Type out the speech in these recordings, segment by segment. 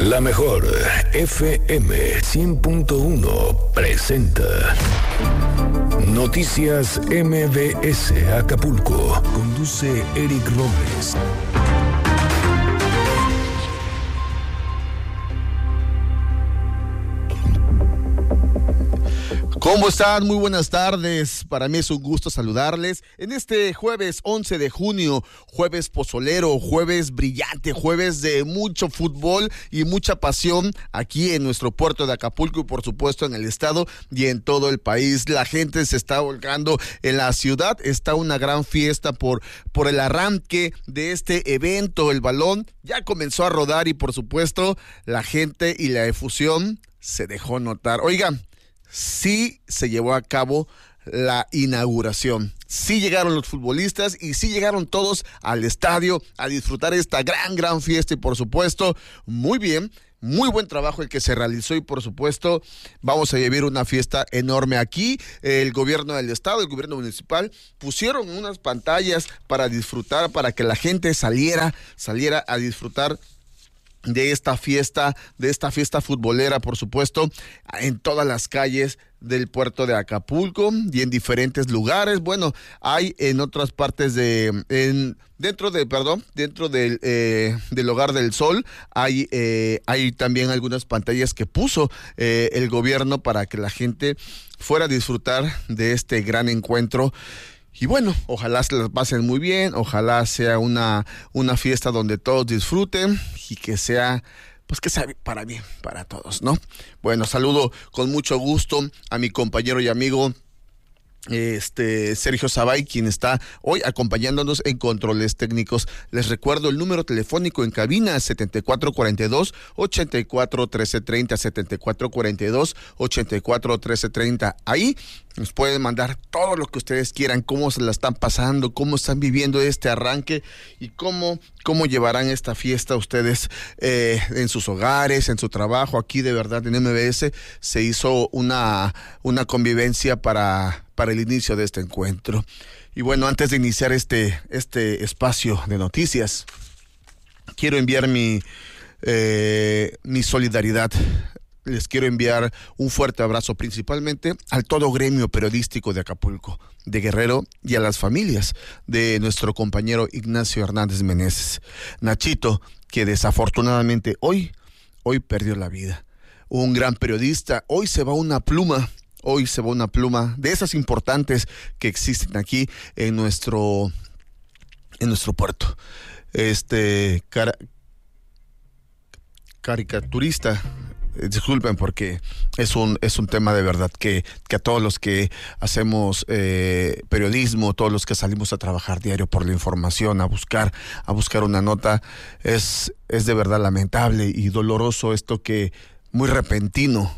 La mejor FM 100.1 presenta Noticias MBS Acapulco. Conduce Eric Robles. ¿Cómo están? Muy buenas tardes. Para mí es un gusto saludarles en este jueves 11 de junio, jueves pozolero, jueves brillante, jueves de mucho fútbol y mucha pasión aquí en nuestro puerto de Acapulco y por supuesto en el estado y en todo el país. La gente se está volcando en la ciudad. Está una gran fiesta por el arranque de este evento. El balón ya comenzó a rodar y por supuesto la gente y la efusión se dejó notar. Oigan, sí se llevó a cabo la inauguración. Sí llegaron los futbolistas y sí llegaron todos al estadio a disfrutar esta gran fiesta y por supuesto, muy bien, muy buen trabajo el que se realizó y por supuesto vamos a vivir una fiesta enorme aquí. El gobierno del estado, el gobierno municipal pusieron unas pantallas para disfrutar, para que la gente saliera a disfrutar de esta fiesta futbolera, por supuesto, en todas las calles del puerto de Acapulco y en diferentes lugares. Bueno, hay en otras partes dentro del Hogar del Sol, hay también algunas pantallas que puso el gobierno para que la gente fuera a disfrutar de este gran encuentro. Y bueno, ojalá se las pasen muy bien, ojalá sea una fiesta donde todos disfruten y que sea para bien, para todos, ¿no? Bueno, saludo con mucho gusto a mi compañero y amigo Sergio Sabay, quien está hoy acompañándonos en controles técnicos. Les recuerdo el número telefónico en cabina 7442-841330, 7442-841330. Ahí nos pueden mandar todo lo que ustedes quieran, cómo se la están pasando, cómo están viviendo este arranque y cómo llevarán esta fiesta ustedes en sus hogares, en su trabajo. Aquí de verdad en MBS se hizo una convivencia para el inicio de este encuentro. Y bueno, antes de iniciar este espacio de noticias, quiero enviar mi solidaridad. Les quiero enviar un fuerte abrazo principalmente al todo gremio periodístico de Acapulco, de Guerrero y a las familias de nuestro compañero Ignacio Hernández Meneses. Nachito, que desafortunadamente hoy perdió la vida. Un gran periodista, hoy se va una pluma de esas importantes que existen aquí en nuestro puerto. Caricaturista, disculpen porque es un tema de verdad que a todos los que hacemos periodismo, todos los que salimos a trabajar diario por la información, a buscar una nota, es de verdad lamentable y doloroso esto que muy repentino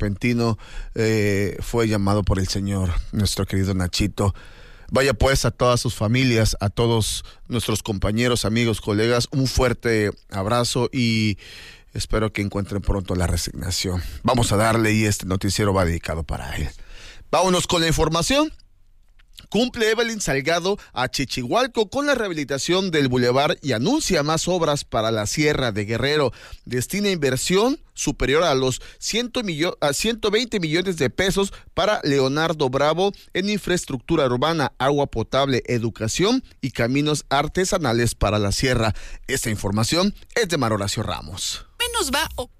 fue llamado por el Señor, nuestro querido Nachito. Vaya pues a todas sus familias, a todos nuestros compañeros, amigos, colegas, un fuerte abrazo y espero que encuentren pronto la resignación. Vamos a darle y este noticiero va dedicado para él. Vámonos con la información. Cumple Evelyn Salgado a Chichihualco con la rehabilitación del bulevar y anuncia más obras para la Sierra de Guerrero. Destina inversión superior a los 120 millones de pesos para Leonardo Bravo en infraestructura urbana, agua potable, educación y caminos artesanales para la Sierra. Esta información es de Mar Horacio Ramos. Menos va